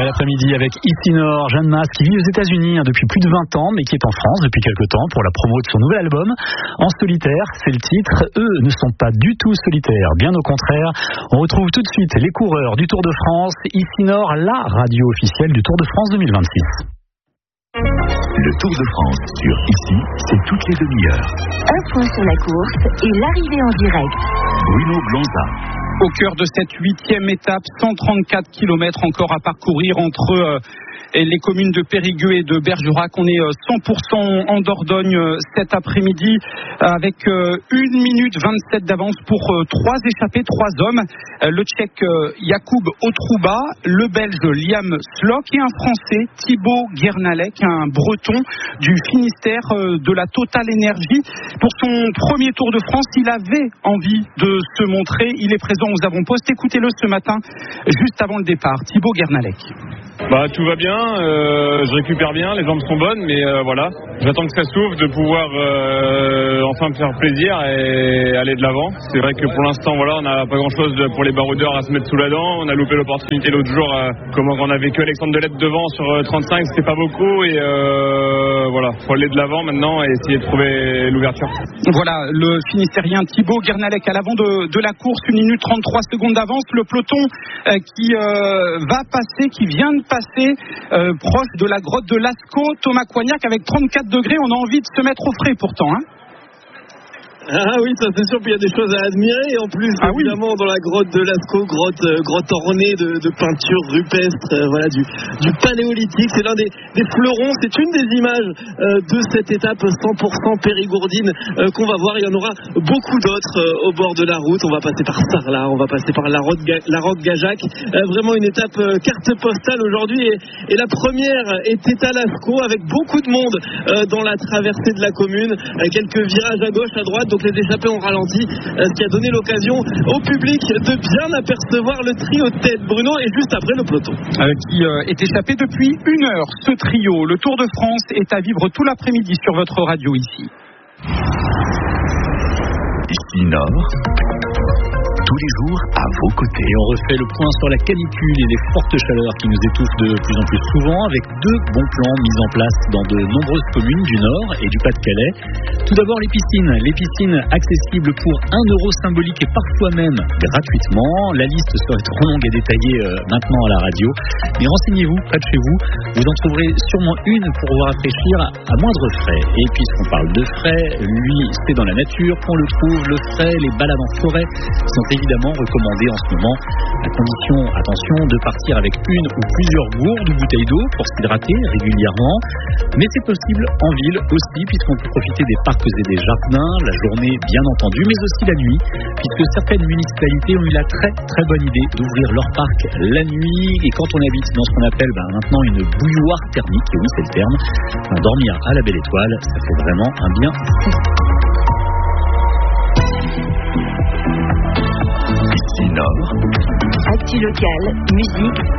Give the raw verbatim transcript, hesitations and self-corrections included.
Bel après-midi avec Ici Nord, Jeanne Mas qui vit aux États-Unis hein, depuis plus de vingt ans mais qui est en France depuis quelques temps pour la promo de son nouvel album. En solitaire, c'est le titre. Eux ne sont pas du tout solitaires, bien au contraire. On retrouve tout de suite les coureurs du Tour de France. Ici Nord, la radio officielle du Tour de France deux mille vingt-six. Le Tour de France sur Ici, c'est toutes les demi-heures. Un point sur la course et l'arrivée en direct. Bruno Blanza. Au cœur de cette huitième étape, cent trente-quatre kilomètres encore à parcourir entre euh, les communes de Périgueux et de Bergerac. On est cent pour cent en Dordogne cet après-midi avec une minute vingt-sept d'avance pour trois échappés, trois hommes. Le Tchèque Jakub Otrouba, le Belge Liam Slock et un Français Thibaut Guernalec, un Breton du Finistère de la Total Energy. Pour son premier Tour de France, il avait envie de se montrer. Il est présent aux avant-postes. Écoutez-le ce matin, juste avant le départ. Thibaut Guernalec. Bah, tout va bien, euh, je récupère bien, les jambes sont bonnes, mais euh, voilà, j'attends que ça s'ouvre, de pouvoir euh, enfin me faire plaisir et aller de l'avant. C'est vrai que pour l'instant, voilà, on n'a pas grand-chose pour les baroudeurs à se mettre sous la dent. On a loupé l'opportunité l'autre jour, euh, comment on avait que Alexandre Delette devant sur euh, trente-cinq, c'était pas beaucoup et euh, voilà, faut aller de l'avant maintenant et essayer de trouver l'ouverture. Voilà, le Finistérien Thibaut Guernalec à l'avant de, de la course, une minute trente-trois secondes d'avance. Le peloton euh, qui euh, va passer, qui vient de passer euh, proche de la grotte de Lascaux. Thomas Coignac avec trente-quatre degrés, on a envie de se mettre au frais pourtant, hein. Ah oui, ça c'est sûr, puis il y a des choses à admirer en plus, ah évidemment, oui. Dans la grotte de Lascaux, grotte, euh, grotte ornée de, de peintures rupestres, euh, voilà, du, du paléolithique. C'est l'un des, des fleurons, c'est une des images euh, de cette étape cent pour cent périgourdine euh, qu'on va voir. Il y en aura beaucoup d'autres euh, au bord de la route. On va passer par Sarlat, on va passer par la Roque, la Roque Gajac. Euh, vraiment une étape euh, carte postale aujourd'hui. Et, et la première était à Lascaux avec beaucoup de monde euh, dans la traversée de la commune. Euh, quelques virages à gauche, à droite. Donc les échappés ont ralenti, ce qui a donné l'occasion au public de bien apercevoir le trio de tête, Bruno, et juste après le peloton. Euh, qui euh, est échappé depuis une heure, ce trio. Le Tour de France est à vivre tout l'après-midi sur votre radio ici. Ici Nord, tous les jours à vos côtés. Et on refait le point sur la canicule et les fortes chaleurs qui nous étouffent de plus en plus souvent, avec deux bons plans mis en place dans de nombreuses communes du Nord et du Pas-de-Calais. Tout d'abord les piscines, les piscines accessibles pour un euro symbolique et parfois même gratuitement. La liste serait trop longue et détaillée euh, maintenant à la radio, mais renseignez-vous près de chez vous, vous en trouverez sûrement une pour vous rafraîchir à moindre frais. Et puisqu'on parle de frais, lui c'est dans la nature qu'on le trouve, le frais, les balades en forêt sont évidemment recommandé en ce moment, à condition, attention, de partir avec une ou plusieurs gourdes ou bouteilles d'eau pour s'hydrater régulièrement. Mais c'est possible en ville aussi, puisqu'on peut profiter des parcs et des jardins, la journée bien entendu, mais aussi la nuit, puisque certaines municipalités ont eu la très très bonne idée d'ouvrir leur parc la nuit. Et quand on habite dans ce qu'on appelle ben, maintenant une bouilloire thermique, et oui c'est le terme, ben, dormir à la belle étoile, ça fait vraiment un bien fou. Ici Nord. Actu locale, musique,